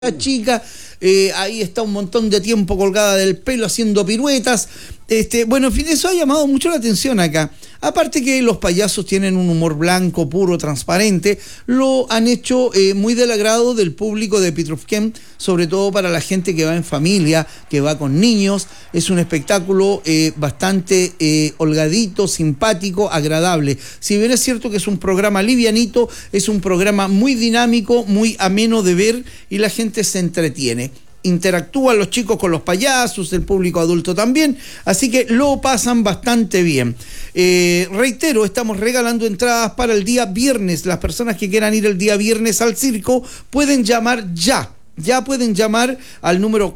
La chica, ahí está un montón de tiempo colgada del pelo haciendo piruetas. Bueno, en fin, eso ha llamado mucho la atención acá. Aparte que los payasos tienen un humor blanco, puro, transparente, lo han hecho muy del agrado del público de Pitrufquén, sobre todo para la gente que va en familia, que va con niños. Es un espectáculo bastante holgadito, simpático, agradable. Si bien es cierto que es un programa livianito, es un programa muy dinámico, muy ameno de ver y la gente se entretiene. Interactúan los chicos con los payasos, el público adulto también, así que lo pasan bastante bien. Reitero, estamos regalando entradas para el día viernes. Las personas que quieran ir el día viernes al circo pueden llamar ya pueden llamar al número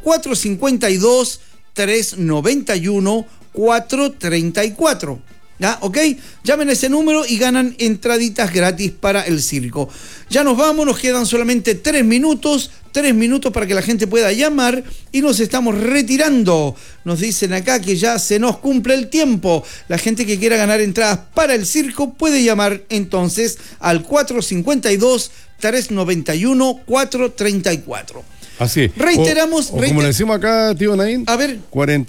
452-391-434. ¿Ya? ¿Ok? Llamen a ese número y ganan entraditas gratis para el circo. Ya nos vamos, nos quedan solamente 3 minutos para que la gente pueda llamar y nos estamos retirando. Nos dicen acá que ya se nos cumple el tiempo. La gente que quiera ganar entradas para el circo puede llamar entonces al 452-391-434. Así. Reiteramos. Como le decimos acá, tío Naín. A ver.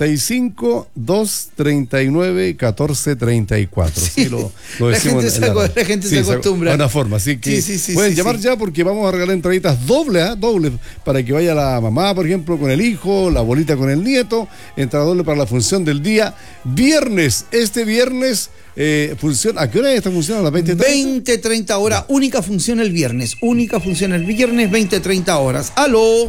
45-239-1434. Sí, lo decimos. La gente se acostumbra. De una forma. Así que pueden llamar ya porque vamos a regalar entraditas doble, para que vaya la mamá, por ejemplo, con el hijo, la abuelita con el nieto. Entrada doble para la función del día viernes. Este viernes. ¿A qué hora es esta función? ¿A las 20:30? 20:30 horas, única función el viernes, 20:30 horas. ¿Aló?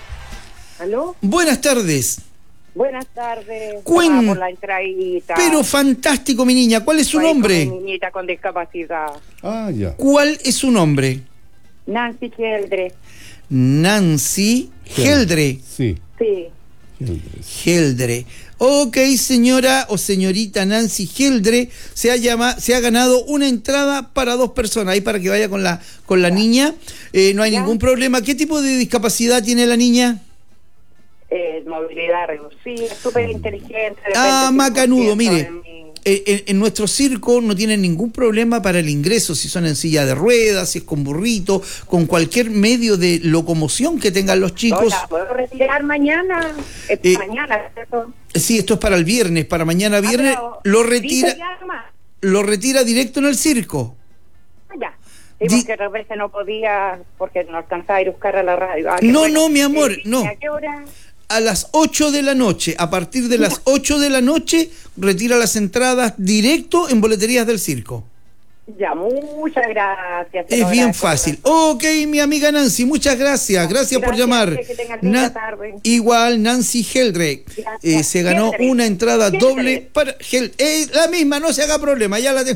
Buenas tardes. Buenas tardes. Por la entradita. Pero fantástico, mi niña. ¿Cuál es su nombre? Mi niñita con discapacidad. Ya. ¿Cuál es su nombre? Nancy Geldre. Nancy Geldre. Sí. Geldre. Ok, señora o señorita Nancy Geldre, se ha ganado una entrada para 2 personas, ahí para que vaya con la niña. No hay ningún problema. ¿Qué tipo de discapacidad tiene la niña? Movilidad reducida, súper inteligente. Macanudo, mire. En nuestro circo no tienen ningún problema para el ingreso, si son en silla de ruedas, si es con burrito, con cualquier medio de locomoción que tengan los chicos. Hola, ¿puedo retirar mañana? Mañana, ¿cierto? Sí, esto es para el viernes, para mañana viernes. Lo retira directo en el circo. Ya. Sí, porque a veces no podía, porque no alcanzaba a ir a buscar a la radio. No, mi amor, no. ¿A qué hora? A las 8 de la noche, a partir de las 8 de la noche, retira las entradas directo en boleterías del circo. Ya, muchas gracias. Es bien fácil. Ok, mi amiga Nancy, muchas gracias. Gracias por llamar. Que tengan linda tarde. Igual, Nancy Geldre. Se ganó una entrada doble para la misma, no se haga problema, ya la tengo.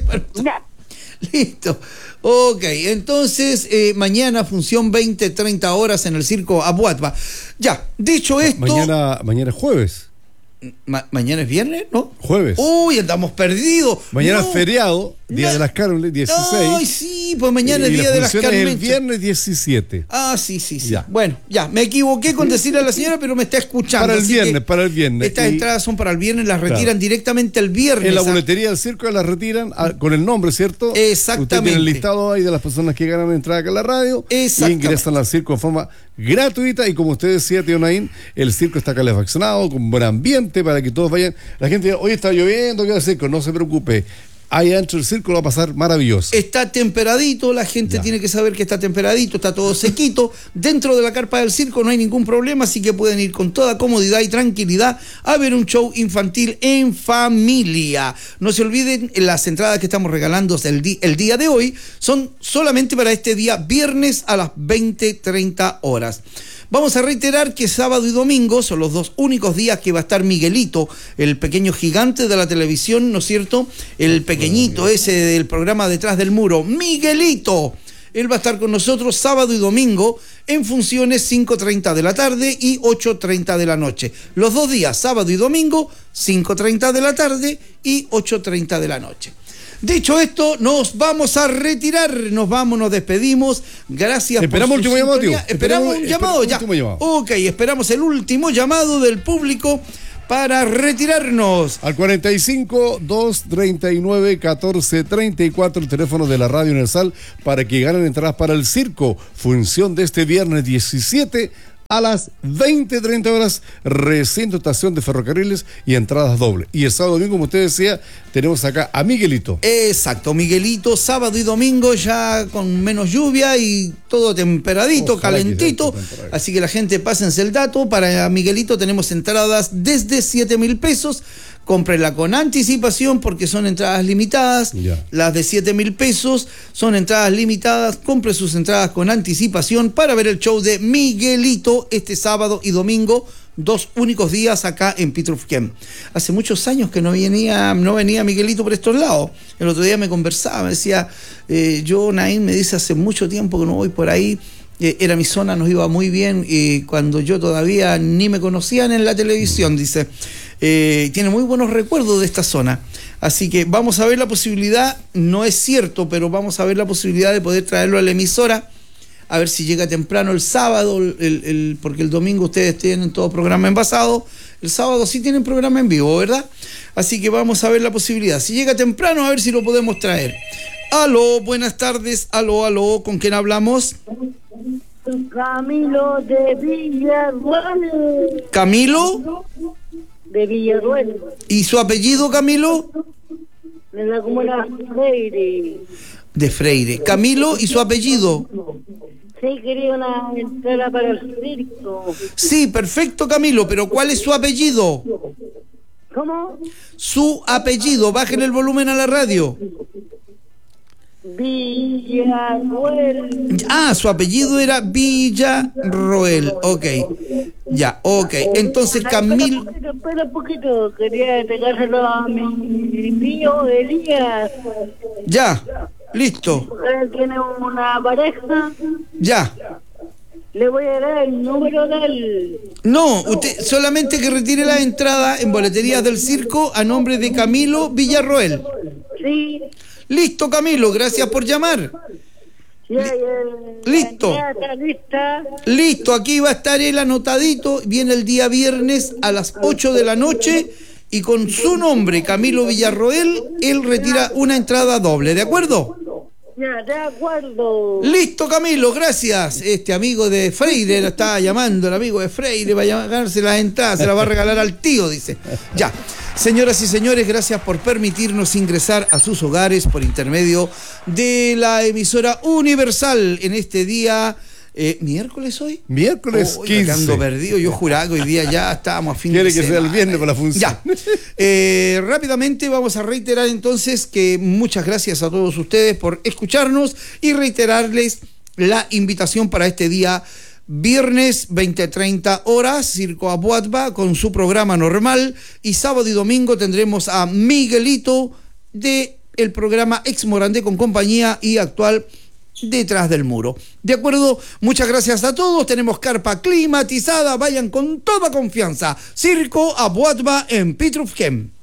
Listo. Ok, entonces mañana función 20:30 horas en el circo Abuatba. Ya, dicho esto. Mañana es jueves. ¿Mañana es viernes? ¿No? Jueves. Uy, andamos perdidos. Mañana es feriado, Día de las Carmen, 16. Ay, sí, pues mañana es Día de las Carmen. El viernes 17. Sí. Ya. Bueno, ya, me equivoqué con decirle a la señora, pero me está escuchando. Para el viernes. Estas entradas son para el viernes, las retiran directamente el viernes. En la boletería del circo las retiran con el nombre, ¿cierto? Exactamente. Usted tiene el listado ahí de las personas que ganan entrada acá en la radio. Y ingresan al circo de forma gratuita. Y como usted decía, tío Naín, el circo está calefaccionado, con buen ambiente para que todos vayan. La gente dice, hoy está lloviendo, ¿qué va a hacer? No se preocupe. Ahí adentro del circo lo va a pasar maravilloso. Está temperadito, la gente tiene que saber que está temperadito, está todo sequito. Dentro de la carpa del circo no hay ningún problema, así que pueden ir con toda comodidad y tranquilidad a ver un show infantil en familia. No se olviden, las entradas que estamos regalando el día de hoy son solamente para este día viernes a las 20:30 horas. Vamos a reiterar que sábado y domingo son los 2 únicos días que va a estar Miguelito, el pequeño gigante de la televisión, ¿no es cierto? El pequeñito ese del programa Detrás del Muro, Miguelito. Él va a estar con nosotros sábado y domingo en funciones 5:30 de la tarde y 8:30 de la noche. Los 2 días, sábado y domingo, 5:30 de la tarde y 8:30 de la noche. Dicho esto, nos vamos a retirar, nos despedimos. Gracias. Esperamos el último llamado, tío. Esperamos un llamado ya. Ok, esperamos el último llamado del público para retirarnos. Al 45-239-1434, el teléfono de la Radio Universal, para que ganen entradas para el circo. Función de este viernes 17 a las 20:30 horas, recinto estación de ferrocarriles y entradas dobles. Y el sábado y domingo, como usted decía, tenemos acá a Miguelito. Exacto, Miguelito, sábado y domingo ya con menos lluvia y todo temperadito, ojalá calentito. Así que la gente, pásense el dato. Para Miguelito tenemos entradas desde 7.000 pesos. Cómprenla con anticipación porque son entradas limitadas. Las de 7.000 pesos son entradas limitadas. Compre sus entradas con anticipación para ver el show de Miguelito este sábado y domingo, 2 únicos días acá en Pitrufquén. Hace muchos años que no venía Miguelito por estos lados. El otro día me conversaba, me decía, yo, Naín, me dice, hace mucho tiempo que no voy por ahí. Era mi zona, nos iba muy bien, y cuando yo todavía ni me conocían en la televisión, dice. Tiene muy buenos recuerdos de esta zona, así que vamos a ver la posibilidad, no es cierto, pero vamos a ver la posibilidad de poder traerlo a la emisora, a ver si llega temprano el sábado, porque el domingo ustedes tienen todo programa envasado, el sábado sí tienen programa en vivo, ¿verdad? Así que vamos a ver la posibilidad, si llega temprano, a ver si lo podemos traer. Aló, buenas tardes, aló, ¿con quién hablamos? Camilo de Villarruel. ¿Camilo? De Villarruel. ¿Y su apellido, Camilo? De la comuna Freire. De Freire. Camilo, ¿y su apellido? Sí, quería una entrada para el circo. Sí, perfecto, Camilo, pero ¿cuál es su apellido? ¿Cómo? Su apellido, bajen el volumen a la radio. Villarroel. Ah, su apellido era Villarroel. Ok. Ya, ok. Entonces, Camilo. Espera un poquito. Quería entregárselo a mi niño Elías. Ya, listo. Él tiene una pareja. Ya. Le voy a dar el número de él. No, usted solamente que retire la entrada en boleterías del circo a nombre de Camilo Villarroel. Sí. Listo, Camilo, gracias por llamar. Listo. Listo, aquí va a estar él anotadito. Viene el día viernes a las 8 de la noche y con su nombre, Camilo Villarroel, él retira una entrada doble, ¿de acuerdo? Ya, de acuerdo. Listo, Camilo, gracias. Este amigo de Freire lo estaba llamando, el amigo de Freire, va a ganarse las entradas, se las va a regalar al tío, dice. Ya. Señoras y señores, gracias por permitirnos ingresar a sus hogares por intermedio de la emisora Universal en este día. ¿Miércoles hoy? Miércoles 15. Ando perdido, yo juraba que hoy día ya estábamos a fin de semana. Quiere que sea el viernes para la función. Ya. Rápidamente vamos a reiterar entonces que muchas gracias a todos ustedes por escucharnos y reiterarles la invitación para este día viernes 20:30 horas, Circo Abuatba con su programa normal, y sábado y domingo tendremos a Miguelito de el programa Ex Morandé con compañía y actual Detrás del Muro. De acuerdo, muchas gracias a todos. Tenemos carpa climatizada, vayan con toda confianza. Circo Abuatba en Pitrufquén.